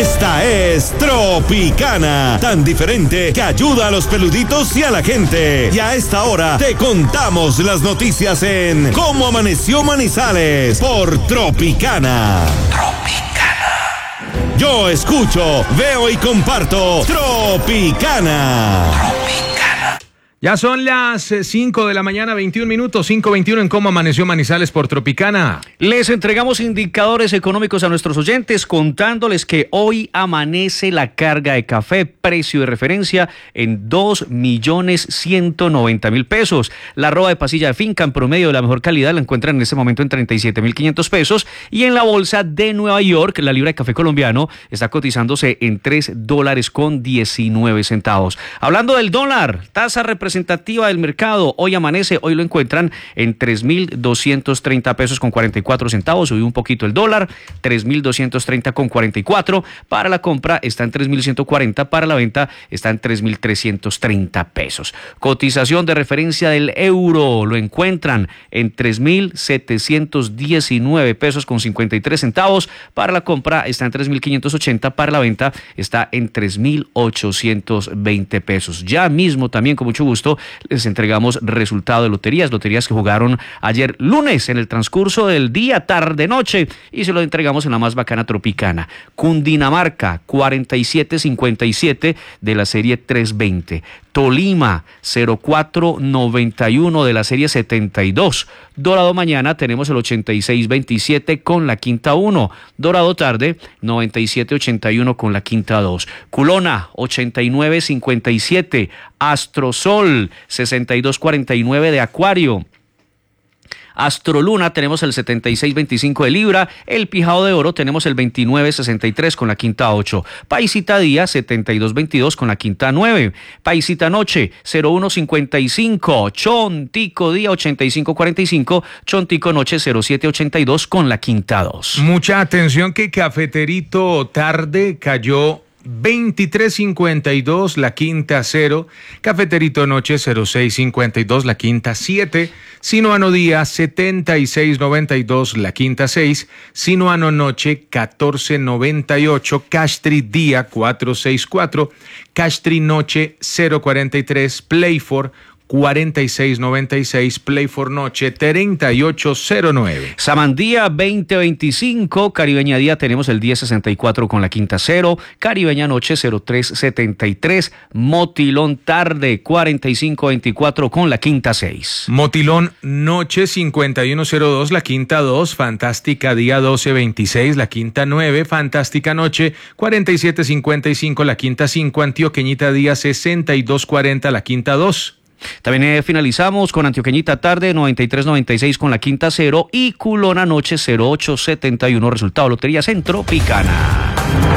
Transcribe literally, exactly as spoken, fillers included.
Esta es Tropicana, tan diferente que ayuda a los peluditos y a la gente. Y a esta hora te contamos las noticias en Cómo Amaneció Manizales por Tropicana. Tropicana. Yo escucho, veo y comparto Tropicana. Tropicana. Ya son las cinco de la mañana, veintiún minutos, cinco veintiuno en Cómo Amaneció Manizales por Tropicana. Les entregamos indicadores económicos a nuestros oyentes contándoles que hoy amanece la carga de café, precio de referencia en dos millones ciento noventa mil pesos. La arroba de pasilla de finca en promedio de la mejor calidad la encuentran en este momento en treinta y siete mil quinientos pesos y en la bolsa de Nueva York la libra de café colombiano está cotizándose en tres dólares con diecinueve centavos. Hablando del dólar, tasa representativa representativa del mercado, hoy amanece, hoy lo encuentran en tres mil doscientos treinta pesos con cuarenta y cuatro centavos, subió un poquito el dólar, tres mil doscientos treinta con cuarenta y cuatro, para la compra está en tres mil ciento cuarenta, para la venta está en tres mil trescientos treinta pesos. Cotización de referencia del euro, lo encuentran en tres mil setecientos diecinueve pesos con cincuenta y tres centavos, para la compra está en tres mil quinientos ochenta, para la venta está en tres mil ochocientos veinte pesos. Ya mismo también con mucho gusto les entregamos resultado de loterías, loterías que jugaron ayer lunes en el transcurso del día, tarde, noche, y se lo entregamos en la más bacana Tropicana. Cundinamarca, cuarenta y siete cincuenta y siete de la serie trescientos veinte. Tolima, cero cuatro noventa y uno de la serie setenta y dos. Dorado mañana tenemos el ochenta y seis veintisiete con la quinta uno. Dorado tarde, noventa y siete ochenta y uno con la quinta dos. Culona, ochenta y nueve cincuenta y siete. Astrosol, sesenta y dos cuarenta y nueve de Acuario. Astroluna tenemos el setenta y seis veinticinco de Libra, el Pijao de Oro tenemos el veintinueve sesenta y tres con la quinta ocho, Paisita Día setenta y dos veintidós con la quinta nueve, Paisita Noche cero uno cincuenta y cinco, Chontico Día ochenta y cinco cuarenta y cinco, Chontico Noche cero siete ochenta y dos con la quinta dos. Mucha atención que Cafeterito Tarde cayó veintitrés cincuenta y dos, la quinta cero, Cafeterito Noche cero seis cincuenta y dos, la quinta siete, Sinuano Día setenta y seis noventa y dos, la quinta seis, Sinuano Noche catorce noventa y ocho, Castri Día cuatrocientos sesenta y cuatro, Castri Noche cero cuarenta y tres, Playfor cuarenta y seis noventa y seis, Play for Noche treinta y ocho cero nueve. Samandía veinte veinticinco, Caribeña Día tenemos el diez sesenta y cuatro con la quinta cero, Caribeña Noche cero tres setenta y tres, Motilón Tarde cuarenta y cinco veinticuatro con la quinta seis. Motilón Noche cincuenta y uno cero dos, la quinta dos, Fantástica Día doce veintiséis, la quinta nueve, Fantástica Noche cuarenta y siete cincuenta y cinco, la quinta cinco, Antioqueñita Día sesenta y dos cuarenta, la quinta dos. También eh, finalizamos con Antioqueñita Tarde noventa y tres noventa y seis con la quinta cero y Culona Noche cero ocho setenta y uno, resultado loterías en Tropicana.